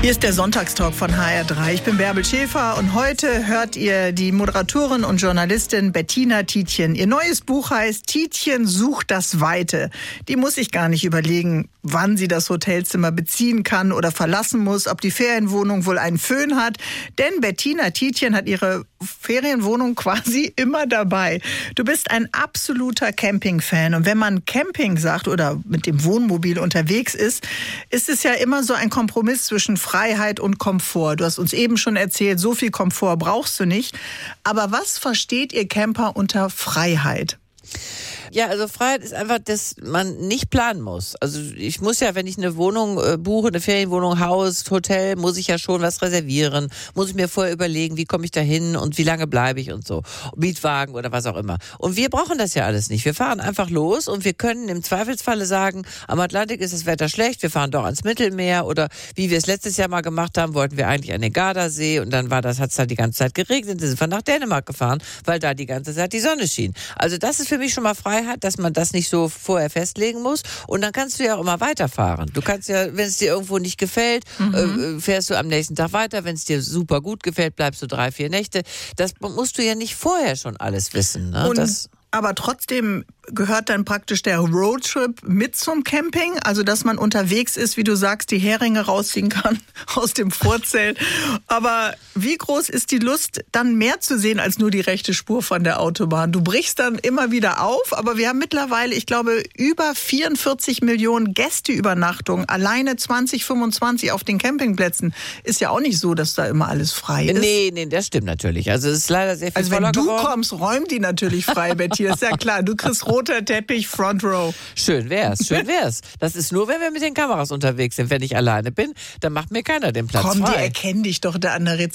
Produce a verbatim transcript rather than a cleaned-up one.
Hier ist der Sonntagstalk von H R drei. Ich bin Bärbel Schäfer und heute hört ihr die Moderatorin und Journalistin Bettina Tietjen. Ihr neues Buch heißt Tietjen sucht das Weite. Die muss sich gar nicht überlegen, wann sie das Hotelzimmer beziehen kann oder verlassen muss, ob die Ferienwohnung wohl einen Föhn hat. Denn Bettina Tietjen hat ihre Ferienwohnung quasi immer dabei. Du bist ein absoluter Camping-Fan. Und wenn man Camping sagt oder mit dem Wohnmobil unterwegs ist, ist es ja immer so ein Kompromiss zwischen Freiheit und Komfort. Du hast uns eben schon erzählt, so viel Komfort brauchst du nicht. Aber was versteht ihr Camper unter Freiheit? Ja, also Freiheit ist einfach, dass man nicht planen muss. Also ich muss ja, wenn ich eine Wohnung äh, buche, eine Ferienwohnung, Haus, Hotel, muss ich ja schon was reservieren. Muss ich mir vorher überlegen, wie komme ich da hin und wie lange bleibe ich und so. Mietwagen oder was auch immer. Und wir brauchen das ja alles nicht. Wir fahren einfach los und wir können im Zweifelsfalle sagen, am Atlantik ist das Wetter schlecht, wir fahren doch ans Mittelmeer oder wie wir es letztes Jahr mal gemacht haben, wollten wir eigentlich an den Gardasee und dann war das, hat es da die ganze Zeit geregnet, dann sind wir nach Dänemark gefahren, weil da die ganze Zeit die Sonne schien. Also das ist für mich schon mal Freiheit, dass man das nicht so vorher festlegen muss. Und dann kannst du ja auch immer weiterfahren. Du kannst ja, wenn es dir irgendwo nicht gefällt, mhm. äh, fährst du am nächsten Tag weiter. Wenn es dir super gut gefällt, bleibst du drei, vier Nächte. Das musst du ja nicht vorher schon alles wissen. Ne? Und das aber trotzdem gehört dann praktisch der Roadtrip mit zum Camping, also dass man unterwegs ist, wie du sagst, die Heringe rausziehen kann aus dem Vorzelt. Aber wie groß ist die Lust, dann mehr zu sehen als nur die rechte Spur von der Autobahn? Du brichst dann immer wieder auf, aber wir haben mittlerweile, ich glaube, über vierundvierzig Millionen Gästeübernachtungen, alleine zwanzig fünfundzwanzig auf den Campingplätzen. Ist ja auch nicht so, dass da immer alles frei ist. Nee, nee, das stimmt natürlich. Also es ist leider sehr viel Also wenn voller du geworden. kommst, räumt die natürlich frei, Betty. Ist ja klar, du kriegst roter Teppich, Front Row. Schön wär's, schön wär's. Das ist nur, wenn wir mit den Kameras unterwegs sind. Wenn ich alleine bin, dann macht mir keiner den Platz Komm, frei. die erkennen dich doch da an der Rezeption.